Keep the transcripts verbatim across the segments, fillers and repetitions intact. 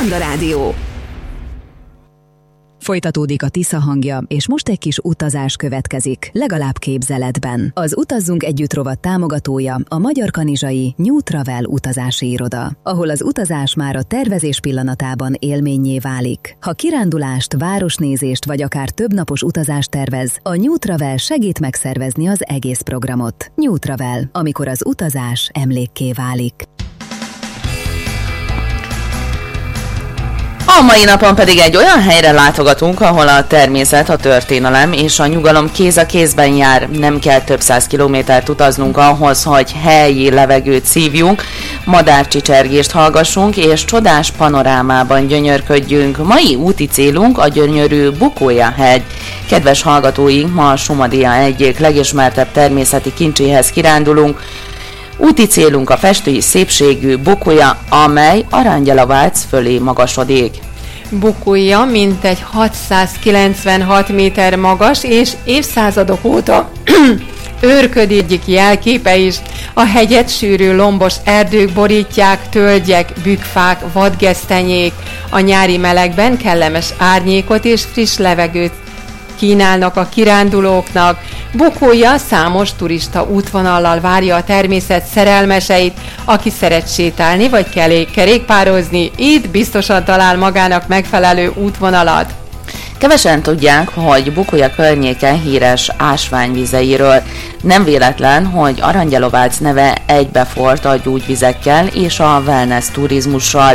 Manna Rádió. Folytatódik a Tisza hangja, és most egy kis utazás következik, legalább képzeletben. Az Utazzunk Együtt rovat támogatója a Magyar Kanizsai New Travel utazási iroda, ahol az utazás már a tervezés pillanatában élménnyé válik. Ha kirándulást, városnézést vagy akár többnapos utazást tervez, a New Travel segít megszervezni az egész programot. New Travel, amikor az utazás emlékké válik. A mai napon pedig egy olyan helyre látogatunk, ahol a természet, a történelem és a nyugalom kéz a kézben jár. Nem kell több száz kilométert utaznunk ahhoz, hogy helyi levegőt szívjunk, madárcsicsergést hallgassunk és csodás panorámában gyönyörködjünk. Mai úti célunk a gyönyörű Bukója-hegy. Kedves hallgatóink, ma a Somadia egyik legismertebb természeti kincséhez kirándulunk. Úti célunk a festői szépségű Bukója, amely Arangyalavác fölé magasodik. Bukója mintegy hatszázkilencvenhat méter magas, és évszázadok óta őrköd egyik jelképe is. A hegyet sűrű lombos erdők borítják, tölgyek, bükkfák, vadgesztenyék. A nyári melegben kellemes árnyékot és friss levegőt kínálnak a kirándulóknak. Bukója számos turista útvonallal várja a természet szerelmeseit, aki szeret sétálni vagy kerékpározni, itt biztosan talál magának megfelelő útvonalat. Kevesen tudják, hogy Bukója környéke híres ásványvizeiről. Nem véletlen, hogy Arangyalovác neve egybefort a gyógyvizekkel és a wellness turizmussal.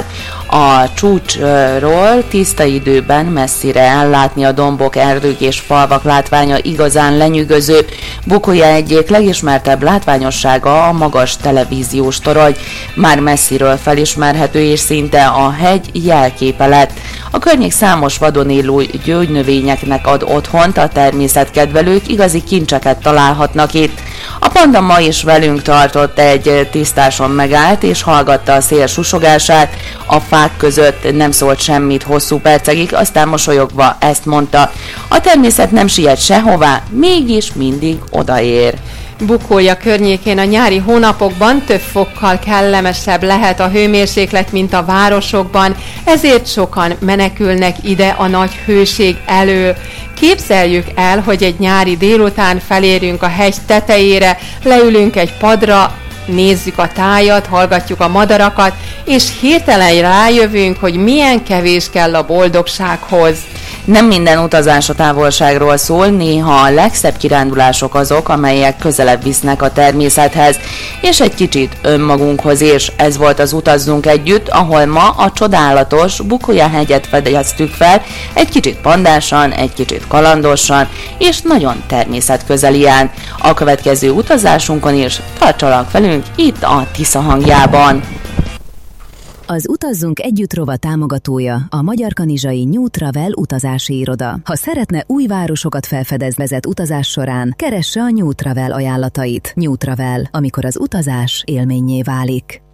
A csúcsról tiszta időben messzire ellátni a dombok, erdők és falvak látványa igazán lenyűgöző. Bukója egyik legismertebb látványossága a magas televíziós torony. Már messziről felismerhető és szinte a hegy jelképe lett. A környék számos vadon élő gyógynövényeknek ad otthont, a természetkedvelők igazi kincseket találhatnak itt. A panda ma is velünk tartott, egy tisztáson megállt és hallgatta a szél susogását. A fák között nem szólt semmit hosszú percekig, aztán mosolyogva ezt mondta: a természet nem siet sehová, mégis mindig odaér. Bukója környékén a nyári hónapokban több fokkal kellemesebb lehet a hőmérséklet, mint a városokban, ezért sokan menekülnek ide a nagy hőség elől. Képzeljük el, hogy egy nyári délután felérünk a hegy tetejére, leülünk egy padra, nézzük a tájat, hallgatjuk a madarakat, és hirtelen rájövünk, hogy milyen kevés kell a boldogsághoz. Nem minden utazás a távolságról szól, néha a legszebb kirándulások azok, amelyek közelebb visznek a természethez, és egy kicsit önmagunkhoz is. Ez volt az Utazzunk Együtt, ahol ma a csodálatos Bukója-hegyet fedeztük fel, egy kicsit pandásan, egy kicsit kalandosan, és nagyon természetközelián. A következő utazásunkon is tartsanak velünk itt a Tisza hangjában. Az Utazzunk Együtt rovat támogatója a Magyar Kanizsai New Travel utazási iroda. Ha szeretne új városokat felfedezni vezet utazás során, keresse a New Travel ajánlatait. New Travel, amikor az utazás élménnyé válik.